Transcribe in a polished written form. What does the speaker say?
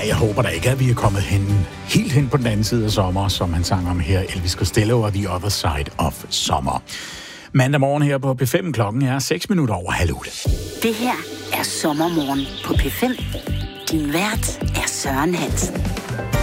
jeg håber da ikke, at vi er kommet helt hen på den anden side af sommer, som han sang om her, Elvis Costello og The Other Side of Summer. Mandag morgen her på P5, klokken er 6 minutter over 7:30. Det her er Sommermorgen på P5. Din vært er Søren Hansen.